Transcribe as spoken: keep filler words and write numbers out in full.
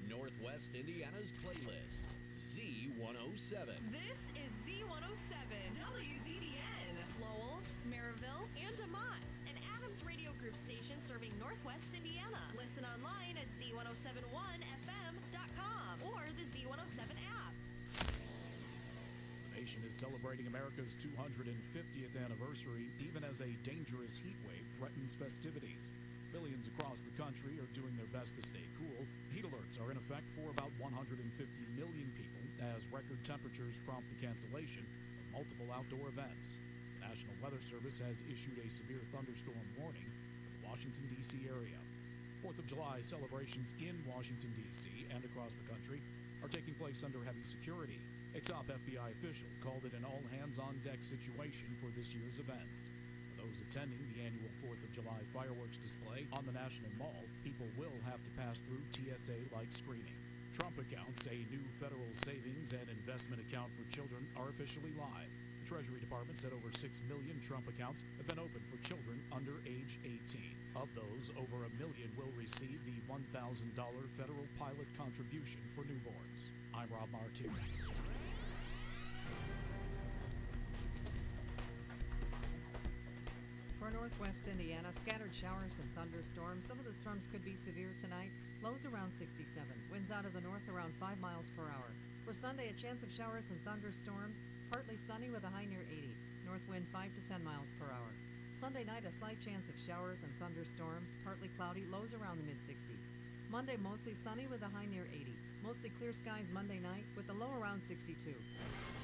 Northwest Indiana's playlist, Z one oh seven. This is Z one oh seven, W Z D N, Lowell, Maryville, and DeMont, an Adams Radio Group station serving Northwest Indiana. Listen online at Z one oh seven one F M dot com or the Z one oh seven app. The nation is celebrating America's two hundred fiftieth anniversary, even as a dangerous heat wave threatens festivities. Millions across the country are doing their best to stay cool. Heat alerts are in effect for about one hundred fifty million people as record temperatures prompt the cancellation of multiple outdoor events. The National Weather Service has issued a severe thunderstorm warning for the Washington, D C area. fourth of July celebrations in Washington, D C and across the country are taking place under heavy security. A top F B I official called it an all-hands-on-deck situation for this year's events. Those attending the annual fourth of July fireworks display on the National Mall, people will have to pass through T S A-like screening. Trump accounts, a new federal savings and investment account for children, are officially live. The Treasury Department said over six million Trump accounts have been opened for children under age eighteen. Of those, over a million will receive the one thousand dollars federal pilot contribution for newborns. I'm Rob Martin. For Northwest Indiana, scattered showers and thunderstorms. Some of the storms could be severe tonight. Lows around sixty-seven. Winds out of the north around five miles per hour. For Sunday, a chance of showers and thunderstorms. Partly sunny with a high near eighty. North wind five to ten miles per hour. Sunday night, a slight chance of showers and thunderstorms. Partly cloudy. Lows around the mid-sixties. Monday, mostly sunny with a high near eighty. Mostly clear skies Monday night with a low around sixty-two.